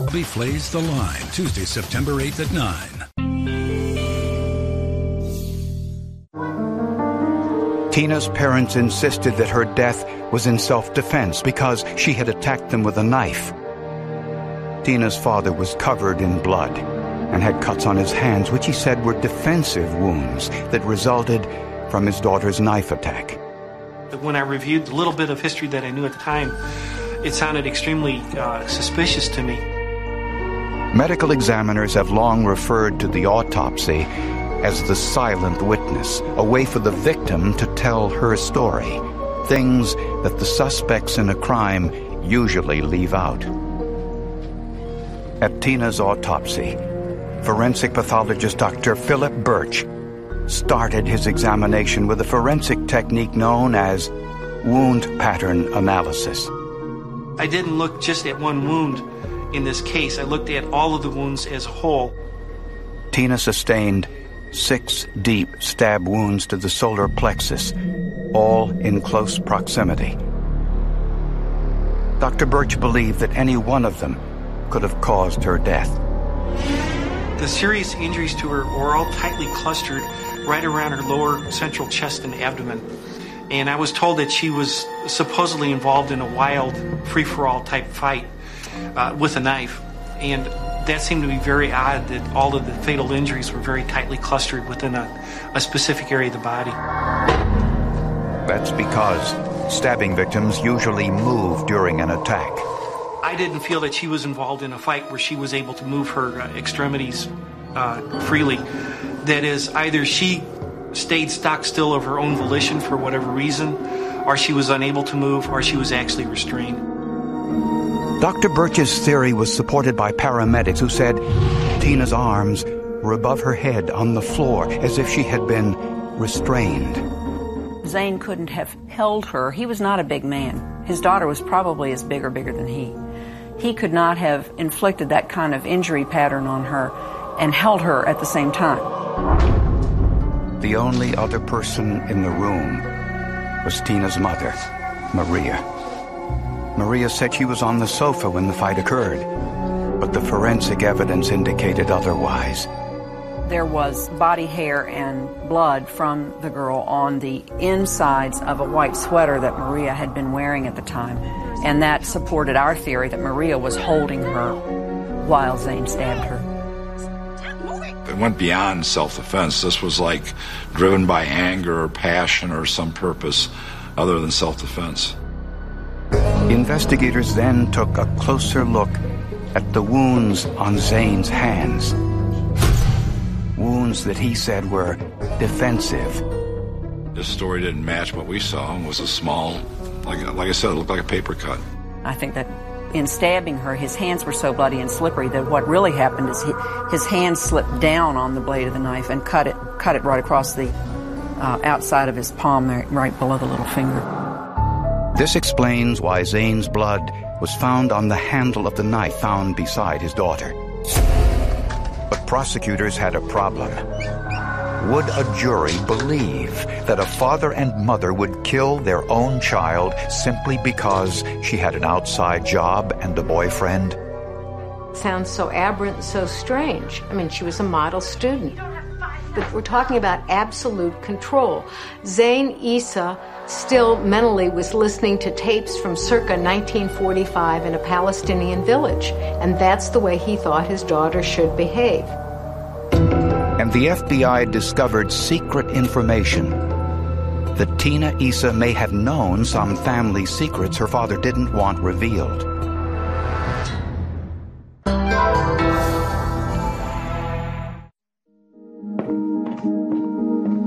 Shelby Flays the Line, Tuesday, September 8th at 9. Tina's parents insisted that her death was in self-defense because she had attacked them with a knife. Tina's father was covered in blood and had cuts on his hands, which he said were defensive wounds that resulted from his daughter's knife attack. When I reviewed the little bit of history that I knew at the time, it sounded extremely suspicious to me. Medical examiners have long referred to the autopsy as the silent witness, a way for the victim to tell her story, things that the suspects in a crime usually leave out. At Tina's autopsy, forensic pathologist Dr. Philip Birch started his examination with a forensic technique known as wound pattern analysis. I didn't look just at one wound in this case. I looked at all of the wounds as a whole. Tina sustained 6 deep stab wounds to the solar plexus, all in close proximity. Dr. Birch believed that any one of them could have caused her death. The serious injuries to her were all tightly clustered right around her lower central chest and abdomen. And I was told that she was supposedly involved in a wild, free-for-all type fight with a knife. And that seemed to be very odd that all of the fatal injuries were very tightly clustered within a specific area of the body. That's because stabbing victims usually move during an attack. I didn't feel that she was involved in a fight where she was able to move her extremities freely. That is, either she stayed stock still of her own volition for whatever reason, or she was unable to move, or she was actually restrained. Dr. Birch's theory was supported by paramedics who said Tina's arms were above her head on the floor as if she had been restrained. Zane couldn't have held her. He was not a big man. His daughter was probably as big or bigger than he. He could not have inflicted that kind of injury pattern on her and held her at the same time. The only other person in the room was Tina's mother, Maria. Maria said she was on the sofa when the fight occurred, but the forensic evidence indicated otherwise. There was body hair and blood from the girl on the insides of a white sweater that Maria had been wearing at the time, and that supported our theory that Maria was holding her while Zane stabbed her. It went beyond self-defense. This was like driven by anger or passion or some purpose other than self-defense. Investigators then took a closer look at the wounds on Zane's hands. Wounds that he said were defensive. This story didn't match what we saw. It was a small, like I said, it looked like a paper cut. I think that in stabbing her, his hands were so bloody and slippery that what really happened is his hand slipped down on the blade of the knife and cut it right across the outside of his palm, right below the little finger. This explains why Zane's blood was found on the handle of the knife found beside his daughter. But prosecutors had a problem. Would a jury believe that a father and mother would kill their own child simply because she had an outside job and a boyfriend? Sounds so aberrant, so strange. I mean, she was a model student. But we're talking about absolute control. Zane Issa still mentally was listening to tapes from circa 1945 in a Palestinian village, and that's the way he thought his daughter should behave. And the FBI discovered secret information that Tina Issa may have known some family secrets her father didn't want revealed.